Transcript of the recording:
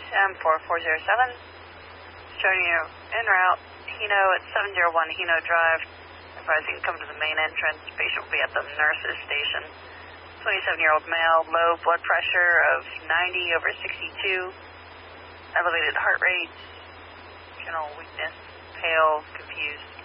M4407. Showing you en route, Hino at 701 Hino Drive. Advising to come to the main entrance. Patient will be at the nurse's station. 27-year-old male, low blood pressure of 90 over 62. Elevated heart rate. General weakness, pale, confused.